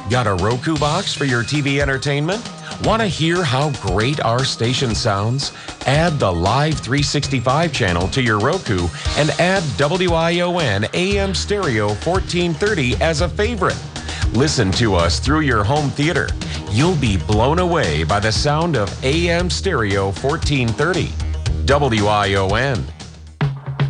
Got a Roku box for your TV entertainment? Want to hear how great our station sounds? Add the Live 365 channel to your Roku and add WION AM Stereo 1430 as a favorite. Listen to us through your home theater. You'll be blown away by the sound of AM Stereo 1430. WION.